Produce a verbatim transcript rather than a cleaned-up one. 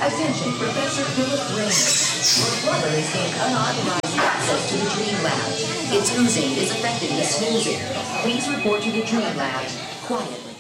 Attention, Professor Philip Raymond. Your brother has gained unauthorized access to the Dream Lab. Its oozing is affecting the snoozing. Please report to the Dream Lab quietly.